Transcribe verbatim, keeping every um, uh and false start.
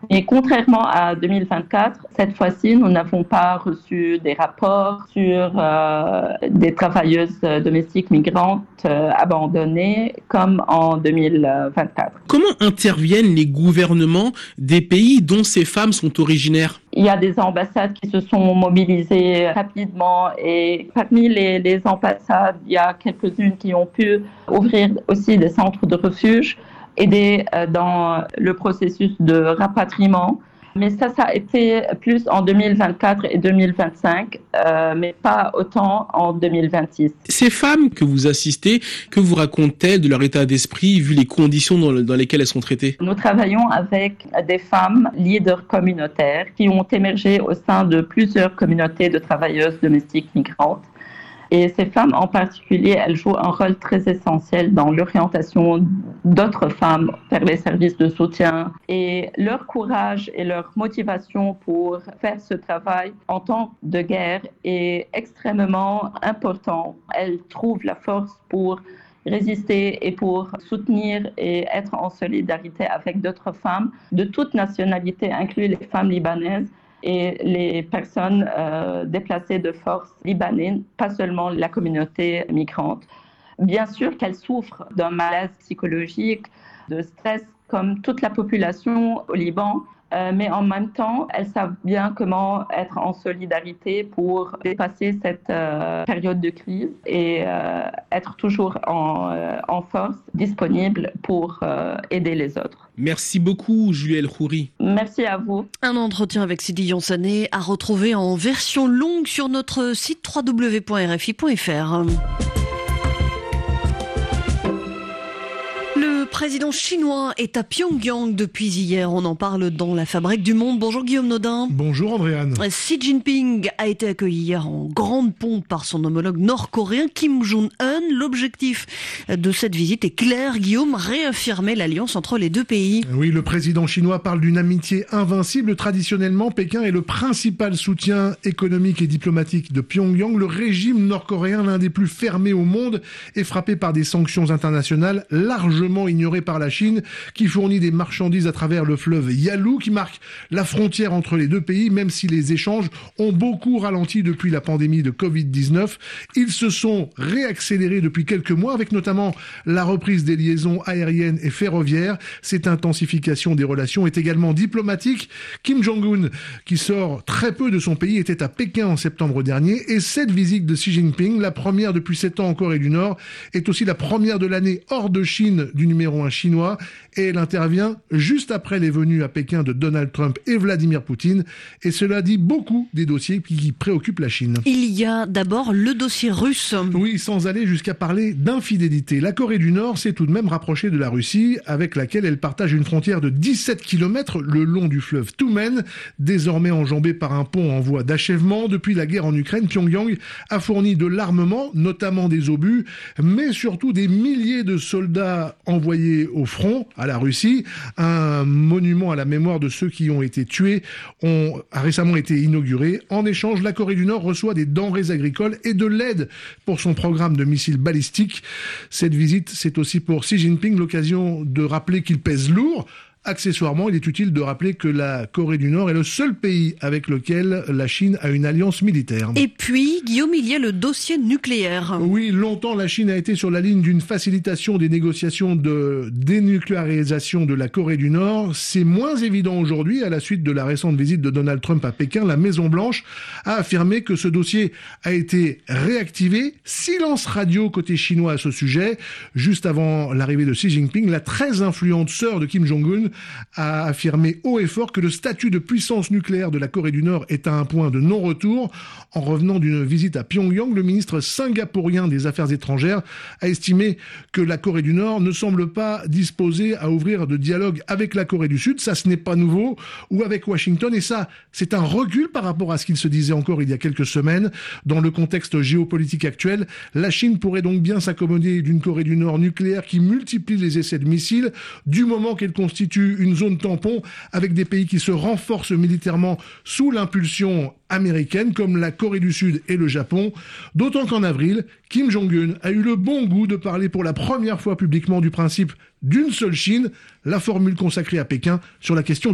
Et contrairement à deux mille vingt-quatre, cette fois-ci, nous n'avons pas reçu des rapports sur euh, des travailleuses domestiques migrantes euh, abandonnées comme en deux mille vingt-quatre. Comment interviennent les gouvernements des pays dont ces femmes sont originaires ? Il y a des ambassades qui se sont mobilisées rapidement et parmi les, les ambassades, il y a quelques-unes qui ont pu ouvrir aussi des centres de refuge, aider dans le processus de rapatriement. Mais ça, ça a été plus en deux mille vingt-quatre et deux mille vingt-cinq, euh, mais pas autant en deux mille vingt-six. Ces femmes que vous assistez, que vous racontent-elles de leur état d'esprit, vu les conditions dans, le, dans lesquelles elles sont traitées ? Nous travaillons avec des femmes leaders communautaires qui ont émergé au sein de plusieurs communautés de travailleuses domestiques migrantes. Et ces femmes en particulier, elles jouent un rôle très essentiel dans l'orientation d'autres femmes vers les services de soutien. Et leur courage et leur motivation pour faire ce travail en temps de guerre est extrêmement important. Elles trouvent la force pour résister et pour soutenir et être en solidarité avec d'autres femmes de toute nationalité, incluant les femmes libanaises et les personnes euh, déplacées de force libanaises, pas seulement la communauté migrante. Bien sûr qu'elles souffrent d'un malaise psychologique, de stress, comme toute la population au Liban, euh, mais en même temps, elles savent bien comment être en solidarité pour dépasser cette euh, période de crise et euh, être toujours en, euh, en force, disponible pour euh, aider les autres. Merci beaucoup, Julie El Khoury. Merci à vous. Un entretien avec Sidi Yonsané à retrouver en version longue sur notre site w w w point r f i point f r. Le président chinois est à Pyongyang depuis hier. On en parle dans la Fabrique du Monde. Bonjour Guillaume Nodin. Bonjour Andréane. Xi Jinping a été accueilli hier en grande pompe par son homologue nord-coréen Kim Jong-un. L'objectif de cette visite est clair, Guillaume, réaffirmer l'alliance entre les deux pays. Oui, le président chinois parle d'une amitié invincible. Traditionnellement, Pékin est le principal soutien économique et diplomatique de Pyongyang. Le régime nord-coréen, l'un des plus fermés au monde, est frappé par des sanctions internationales largement ignoré par la Chine, qui fournit des marchandises à travers le fleuve Yalu, qui marque la frontière entre les deux pays, même si les échanges ont beaucoup ralenti depuis la pandémie de covid dix-neuf. Ils se sont réaccélérés depuis quelques mois, avec notamment la reprise des liaisons aériennes et ferroviaires. Cette intensification des relations est également diplomatique. Kim Jong-un, qui sort très peu de son pays, était à Pékin en septembre dernier, et cette visite de Xi Jinping, la première depuis sept ans en Corée du Nord, est aussi la première de l'année hors de Chine du numéro un chinois, et elle intervient juste après les venues à Pékin de Donald Trump et Vladimir Poutine, et cela dit beaucoup des dossiers qui préoccupent la Chine. Il y a d'abord le dossier russe. Oui, sans aller jusqu'à parler d'infidélité. La Corée du Nord s'est tout de même rapprochée de la Russie, avec laquelle elle partage une frontière de dix-sept kilomètres le long du fleuve Tumen, désormais enjambée par un pont en voie d'achèvement. Depuis la guerre en Ukraine, Pyongyang a fourni de l'armement, notamment des obus, mais surtout des milliers de soldats envoyés au front, à la Russie. Un monument à la mémoire de ceux qui ont été tués ont, a récemment été inauguré. En échange, la Corée du Nord reçoit des denrées agricoles et de l'aide pour son programme de missiles balistiques. Cette visite, c'est aussi pour Xi Jinping l'occasion de rappeler qu'il pèse lourd. Accessoirement, il est utile de rappeler que la Corée du Nord est le seul pays avec lequel la Chine a une alliance militaire. Et puis, Guillaume, il y a le dossier nucléaire. Oui, longtemps, la Chine a été sur la ligne d'une facilitation des négociations de dénucléarisation de la Corée du Nord. C'est moins évident aujourd'hui, à la suite de la récente visite de Donald Trump à Pékin. La Maison-Blanche a affirmé que ce dossier a été réactivé. Silence radio côté chinois à ce sujet. Juste avant l'arrivée de Xi Jinping, la très influente sœur de Kim Jong-un a affirmé haut et fort que le statut de puissance nucléaire de la Corée du Nord est à un point de non-retour. En revenant d'une visite à Pyongyang, le ministre singapourien des Affaires étrangères a estimé que la Corée du Nord ne semble pas disposée à ouvrir de dialogue avec la Corée du Sud. Ça, ce n'est pas nouveau. Ou avec Washington. Et ça, c'est un recul par rapport à ce qu'il se disait encore il y a quelques semaines. Dans le contexte géopolitique actuel, la Chine pourrait donc bien s'accommoder d'une Corée du Nord nucléaire qui multiplie les essais de missiles, du moment qu'elle constitue une zone tampon avec des pays qui se renforcent militairement sous l'impulsion américaine, comme la Corée du Sud et le Japon. D'autant qu'en avril, Kim Jong-un a eu le bon goût de parler pour la première fois publiquement du principe d'une seule Chine, la formule consacrée à Pékin sur la question